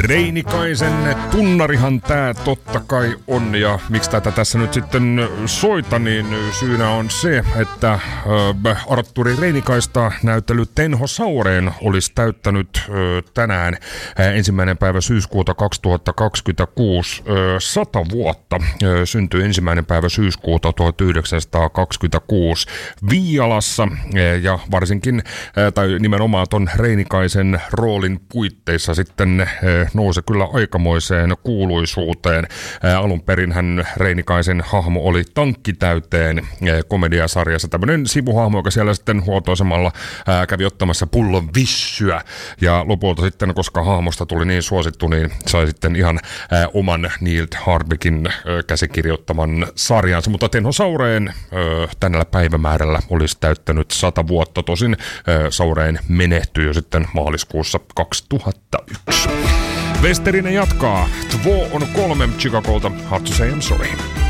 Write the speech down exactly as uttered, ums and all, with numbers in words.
Reinikaisen tunnarihan tää totta kai on, ja miksi tätä tässä nyt sitten soita, niin syynä on se, että äh, Artturi Reinikaista näyttely Tenho Saureen olisi täyttänyt äh, tänään äh, ensimmäinen päivä syyskuuta kaksituhattakaksikymmentäkuusi äh, sata vuotta. Äh, syntyi ensimmäinen päivä syyskuuta tuhatyhdeksänsataakaksikymmentäkuusi Viialassa äh, ja varsinkin, äh, tai nimenomaan ton Reinikaisen roolin puitteissa sitten äh, nousi kyllä aikamoiseen kuuluisuuteen. Ää, alun perin hän Reinikaisen hahmo oli Tankkitäyteen ää, komediasarjassa. Tämmöinen sivuhahmo, joka siellä sitten huoltoasemalla ää, kävi ottamassa pullon vissyä. Ja lopulta sitten, koska hahmosta tuli niin suosittu, niin sai sitten ihan ää, oman Neil Hardwickin ää, käsikirjoittaman sarjansa. Mutta Tenho Saureen ää, tänällä päivämäärällä olisi täyttänyt sata vuotta. Tosin ää, Saureen menehtyi jo sitten maaliskuussa kaksituhattayksi. Westerinen jatkaa. Två on kolme Chicagolta. Hard to say I'm sorry.